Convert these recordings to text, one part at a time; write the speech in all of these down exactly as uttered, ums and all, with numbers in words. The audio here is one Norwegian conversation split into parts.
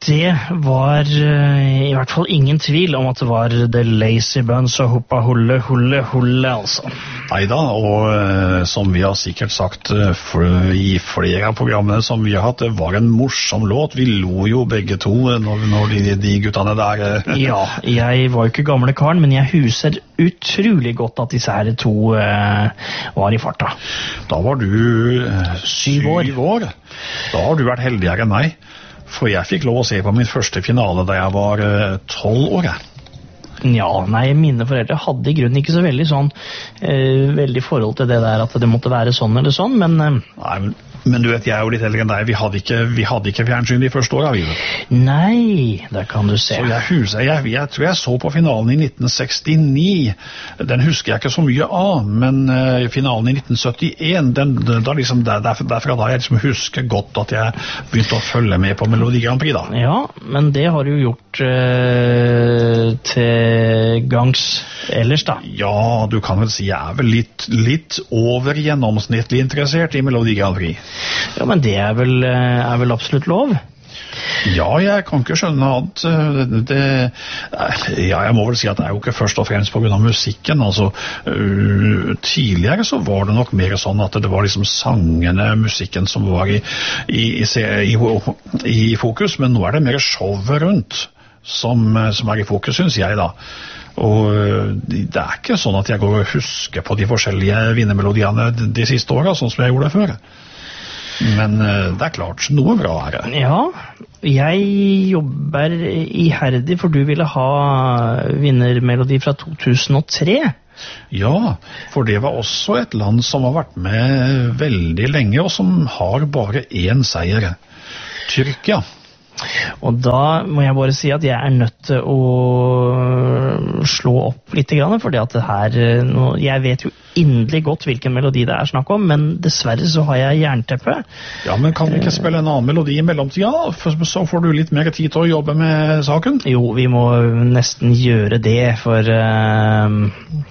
Det var uh, i hvert fall ingen tvil om at det var The Lazy Buns og Hoppa Hulle Hulle Hulle, altså. Neida, og uh, som vi har sikkert sagt uh, for, i flere av programmene som vi har hatt, det var en morsom låt. Vi lo jo begge to når, når de, de guttene der... Uh. Ja, jeg var jo ikke gamle karen, men jeg huser utrolig godt at disse her to uh, var i farta. Da var du uh, syv år. syv år. Da har du vært heldigere enn meg. For jeg fikk lov å se på min første finale da jeg var tolv uh, år. Ja, nei, mine foreldre hadde i grunnen ikke så veldig sånn, uh, veldig forhold til det der at det måtte være sånn eller sånn, men... Uh, nei, men... Men du vet, jeg er jo litt eldre enn deg. Vi hadde ikke, vi hadde ikke fjernsyn de første årene, vi. Nei, der kan du se. Så jeg husker, jeg, jeg tror jeg så på finalen i nitten sekstini. Den husker jeg ikke så mye av, men uh, finalen i nitten syttien, den, da liksom, der, der, derfra da jeg liksom husker godt at jeg begynte å følge med på Melodi Grand Prix da. Ja, men det har du gjort uh, til gangs ellers da. Ja, du kan vel si jeg er vel litt, litt over gjennomsnittlig interessert i Melodi Grand Prix. Ja, men det er vel, er vel absolutt lov? Ja, jeg kan ikke skjønne at det, det, ja, jeg må vel si at det er jo ikke først og fremst på grunn av musikken. Altså, uh, tidligere så var det nok mer sånn at det var liksom sangene, musikken som var i, i, i, i, i fokus, men nå er det mer showet rundt som, som er i fokus, synes jeg da. Og det er ikke sånn at jeg går og husker på de forskjellige vinnermelodiene de siste årene, sånn som jeg gjorde det før. Men det er klart, noe bra er det. Ja, jeg jobber iherdig, for du ville ha vinnermelodi fra to tusen og tre. Ja, for det var også et land som har vært med veldig lenge, og som har bare én seier. Tyrkia. Og da må jeg bare si at jeg er nødt til å slå opp litt grann, fordi at det her, jeg vet jo inderlig godt hvilken melodi det er snakk om, men dessverre så har jeg jernteppe. Ja, men kan vi ikke spille en annen melodi i mellomtida, så får du litt mer tid til å jobbe med saken? Jo, vi må nesten gjøre det, for... Uh,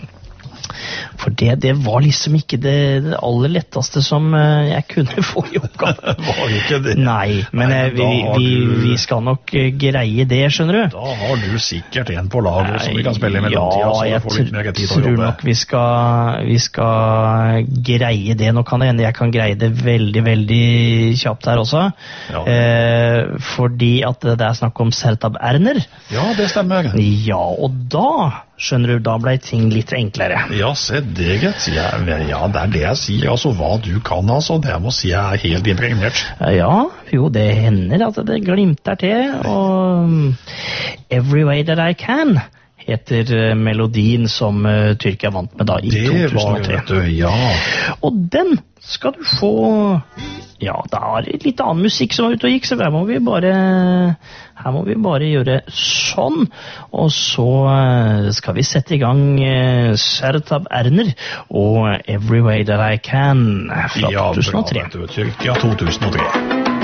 For det, det var liksom ikke det, det aller letteste som uh, jeg kunne få i oppgave. Var ikke det? Nei, men Nei, vi, vi, du... vi skal nok uh, greie det, skjønner du. Da har du sikkert en på laget som vi kan spille i mellomtida, ja, så du får litt mer tid til å jobbe. Jeg tror nok vi skal, vi skal greie det. Nå kan det hende jeg kan greie det veldig, veldig kjapt her også. Ja. Uh, fordi at det er snakk om Sertab Erner. Ja, det stemmer. Ja, og da... Skjønner du, da ble ting litt enklere. Ja, se det, gutt. Ja, ja, det er det jeg sier. Altså, hva du kan, altså. Det må si jeg er helt impregnert. Ja, jo, det hender at det glimter til. Og Every Way That I Can heter melodien som uh, Tyrkia vant med da i det to tusen og tre. Det var, vet du, ja. Og den skal du få... Ja, det er litt annen musikk som var ute og gikk, så her må vi bare, her må vi bare gjøre sånn. Og så skal vi sette i gang Sertab Erner og Every Way That I Can fra ja, to tusen og tre. Ja, bra, vet du, Tyrkia to tusen og tre.